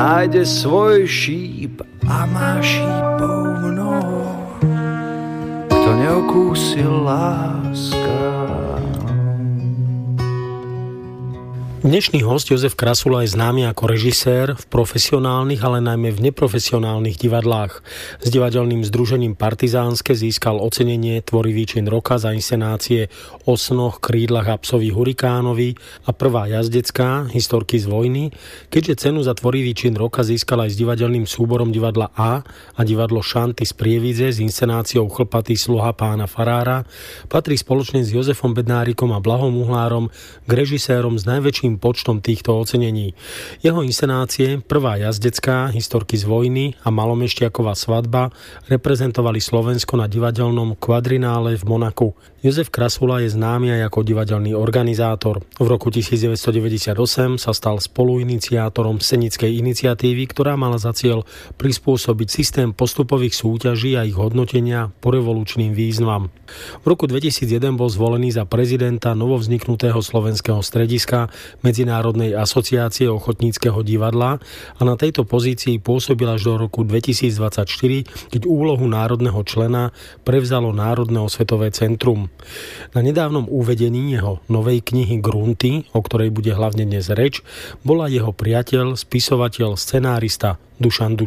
nájde svoj šíp a má šípov mnoho. Kto neokúsil láska. Dnešný host Jozef Krasula je známy ako režisér v profesionálnych, ale najmä v neprofesionálnych divadlách. S divadelným združením Partizánske získal ocenenie Tvorivý čin roka za inscenácie O snoch, krídlach a psovi hurikánovi a Prvá jazdecká, Historky z vojny, keďže cenu za Tvorivý čin roka získal aj s divadelným súborom divadla A a divadlo Šanty z Prievidze s inscenáciou Chlpatý sluha pána farára, patrí spoločne s Jozefom Bednárikom a Blahom Uhlárom k režisérom s najväčším počtom týchto ocenení. Jeho inscenácie Prvá jazdecká, Historky z vojny a Malomeštiaková svadba reprezentovali Slovensko na divadelnom kvadrinále v Monaku. Jozef Krasula je známy aj ako divadelný organizátor. V roku 1998 sa stal spoluiniciátorom Scenickej iniciatívy, ktorá mala za cieľ prispôsobiť systém postupových súťaží a ich hodnotenia porevolučným výzvam. V roku 2001 bol zvolený za prezidenta novovzniknutého slovenského strediska Medzinárodnej asociácie ochotníckeho divadla a na tejto pozícii pôsobil až do roku 2024, keď úlohu národného člena prevzalo Národné osvetové centrum. Na nedávnom uvedení jeho novej knihy Grunty, o ktorej bude hlavne dnes reč, bola jeho priateľ, spisovateľ, scenárista Dušan Dušan.